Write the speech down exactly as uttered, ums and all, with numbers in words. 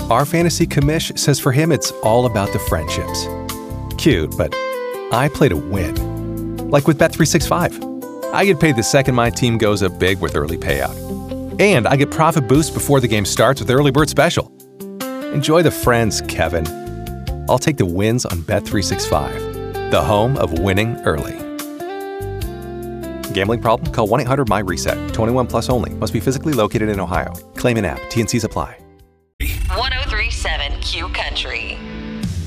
Our fantasy commish says for him it's all about the friendships. Cute, but I play to win. Like with Bet three sixty-five. I get paid the second my team goes up big with early payout. And I get profit boost before the game starts with Early Bird Special. Enjoy the friends, Kevin. I'll take the wins on Bet three sixty-five, the home of winning early. Gambling problem? Call one eight hundred M Y reset. twenty-one plus only. Must be physically located in Ohio. Claim in app. T N Cs apply. one